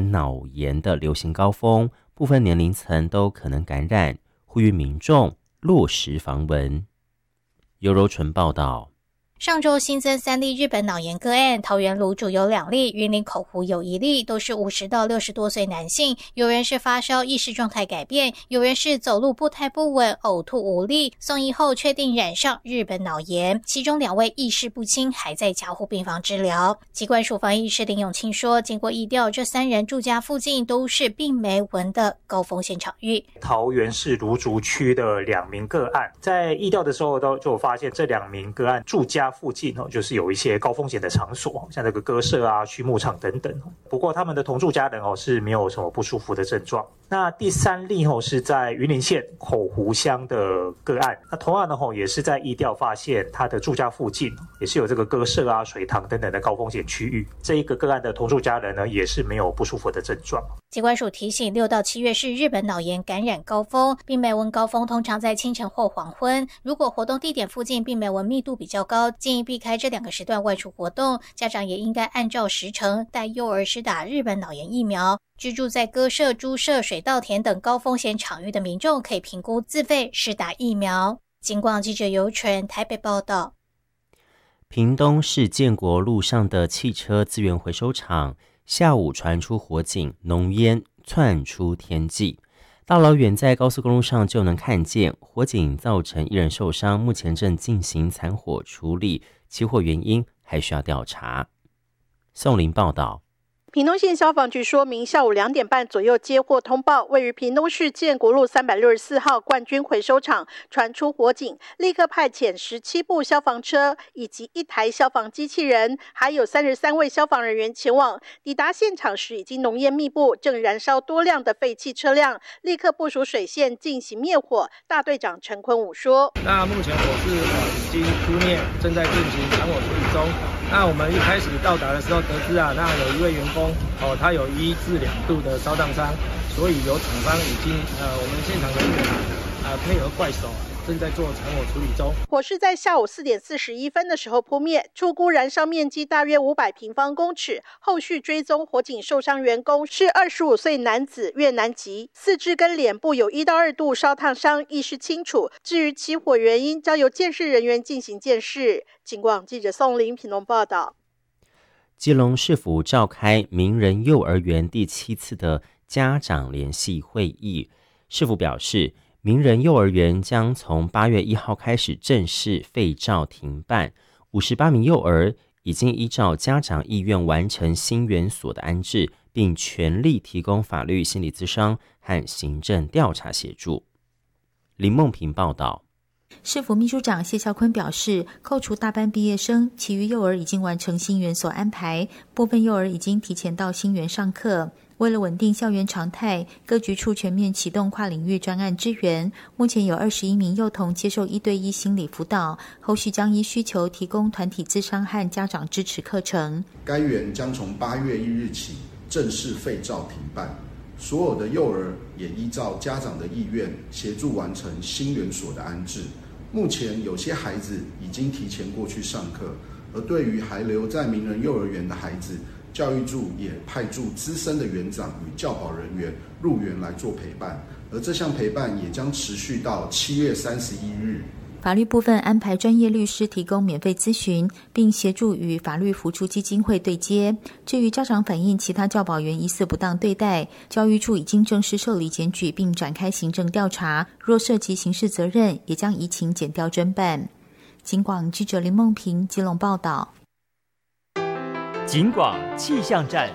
本脑炎的流行高峰，部分年龄层都可能感染，呼吁民众落实防蚊。尤柔纯报道。 上周新增3例日本脑炎个案，桃园芦竹有2例，云林口湖有1例，都是50到60多岁男性，有人是发烧，意识状态改变，有人是走路步态不稳，呕吐无力，送医后确定染上日本脑炎，其中2位意识不清，还在加护病房治疗。疾管署防疫师林永清说，经过疫调，这3人住家附近都是病媒蚊的高风险场域。 桃园市芦竹区的2名个案，在疫调的时候就发现这2名个案住家附近就是有一些高风险的场所，像这个鸽舍啊、畜牧场等等。不过他们的同住家人是没有什么不舒服的症状。那第3例是在云林县口湖乡的个案，那同样也是在疫调发现他的住家附近也是有这个鸽舍啊、水塘等等的高风险区域。这一个个案的同住家人呢，也是没有不舒服的症状。 疾管署提醒，6到7月是日本脑炎感染高峰，病媒蚊高峰通常在清晨或黄昏。如果活动地点附近病媒蚊密度比较高，建议避开这2个时段外出活动。家长也应该按照时程带幼儿施打日本脑炎疫苗。居住在鸽舍、猪舍、水稻田等高风险场域的民众，可以评估自费施打疫苗。警广记者尤纯台北报道。 屏东市建国路上的汽车资源回收厂下午传出火警，浓烟窜出天际，大老远在高速公路上就能看见。火警造成1人受伤，目前正进行残火处理，起火原因还需要调查。宋林报道。 屏东县消防局说明，下午2点半左右接获通报，位于屏东市建国路364号冠军回收厂传出火警，立刻派遣17部消防车以及1台消防机器人，还有33位消防人员前往。抵达现场时，已经浓烟密布，正燃烧多辆的废弃车辆，立刻部署水线进行灭火。大队长陈坤武说：“ 那目前火势已经扑灭，正在进行残火处理中。那我们一开始到达的时候得知那有1位员工他有1至2度的烧烫伤，所以由厂方已经我们现场人员配合怪手正在做残火处理中。 火势在下午4点41分的时候扑灭，初估燃烧面积大约500平方公尺。后续追踪火警受伤员工是25岁男子，越南籍，四肢跟脸部有1到2度烧烫伤，意识清楚。至于起火原因，交由鉴识人员进行鉴识。警广记者宋林屏东报道。 基隆市府召开名人幼儿园第7次的家长联席会议，市府表示，名人幼儿园将从8月1号开始正式废照停办，58名幼儿已经依照家长意愿完成新园所的安置，并全力提供法律、心理咨商和行政调查协助。林梦平报道。 市府秘书长谢孝坤表示，扣除大班毕业生，其余幼儿已经完成新园所安排，部分幼儿已经提前到新园上课。为了稳定校园常态，各局处全面启动跨领域专案支援，目前有21名幼童接受1对1心理辅导，后续将依需求提供团体咨商和家长支持课程。 该园将从8月1日起正式废照停办，所有的幼儿也依照家长的意愿协助完成新园所的安置。目前有些孩子已经提前过去上课，而对于还留在名人幼儿园的孩子，教育处也派驻资深的园长与教保人员入园来做陪伴，而这项陪伴也将持续到7月31日。 法律部分安排专业律师提供免费咨询，并协助与法律扶助基金会对接。至于家长反映其他教保员疑似不当对待，教育处已经正式受理检举并展开行政调查，若涉及刑事责任，也将移请检调侦办。警广记者林梦平基隆报道。 警广气象站。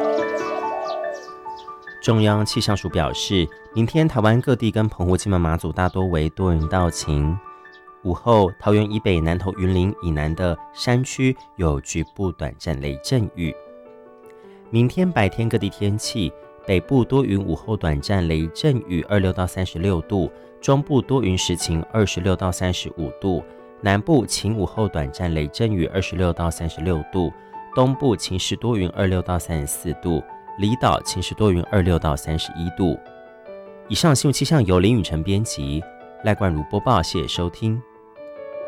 中央气象署表示，明天台湾各地跟澎湖、金门、马祖大多为多云到晴。午后，桃园以北、南投、云林以南的山区有局部短暂雷阵雨。明天白天各地天气：北部多云，午后短暂雷阵雨，26到36度；中部多云时晴，26到35度；南部晴午后短暂雷阵雨，26到36度；东部晴时多云，26到34度；离岛晴时多云，26到31度。以上新闻气象由林宇辰编辑，赖冠如播报，谢谢收听。